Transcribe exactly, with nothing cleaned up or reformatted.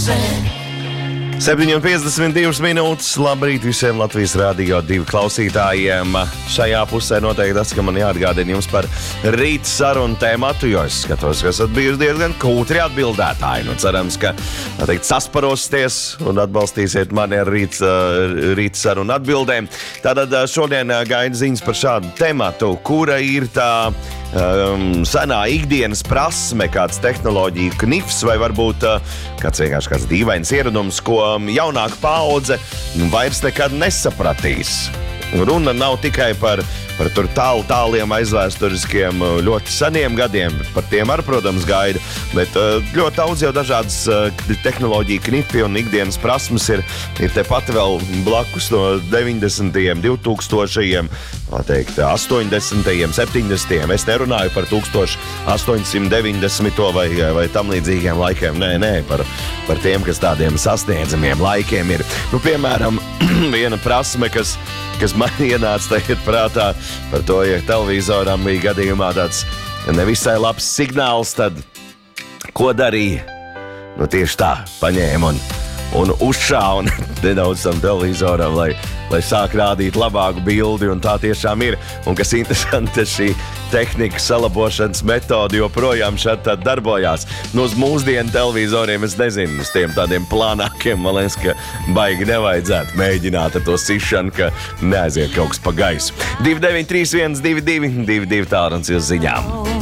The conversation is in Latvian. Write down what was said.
septiņi piecdesmit divas minūtes. Labrīt visiem Latvijas Rādio divi klausītājiem. Šajā pusē noteikti tas, ka man jāatgādina jums par rīta sarunu tēmatu, jo es skatos, ka esat bijuši diezgan kūtri atbildētāji. Nu, cerams, ka teikt, sasparosties un atbalstīsiet mani ar rīta, rīta sarunu atbildēm. Tātad šodien gaida ziņas par šādu tēmatu, kura ir tā Um, senā ikdienas prasme, kāds tehnoloģiju knifs vai varbūt uh, kāds vienkārši kāds dīvains ieradums, ko jaunāka paudze vairs nekad nesapratīs. Runa nav tikai par, par tur tālu tāliem aizvēsturiskiem ļoti seniem gadiem, par tiem arī, protams, gaida, bet uh, ļoti daudz jau dažādas uh, tehnoloģiju knifi un ikdienas prasmes ir, ir tepat vēl blakus no deviņdesmitajiem, divtūkstošajiem, teikt, astoņdesmitajiem, septiņdesmitajiem. Es nerunāju par tūkstoš astoņsimt deviņdesmito vai, vai tam līdzīgiem laikiem. Nē, nē, par, par tiem, kas tādiem sasniedzamiem laikiem ir. Nu, piemēram, viena prasme, kas kas man ienāca tagad prātā par to, ja televizoram bija gadījumā tāds nevisai labs signāls, tad ko darīja? Nu tieši tā, paņēma un, un uzšāva un nedaudz tam televizoram, lai, lai sāk rādīt labāku bildi, un tā tiešām ir. Un kas interesanti, šī tehnika salabošanas metode joprojām šeit tā darbojās. Nu, uz mūsdienu televizoriem es nezinu, uz tiem tādiem plānākiem, man liekas, ka baigi nevajadzētu mēģināt ar to sišanu, ka neaiziet kaut kas pa gaisu. divi deviņi trīs viens divi divi divi divi tālrunis uz ziņām.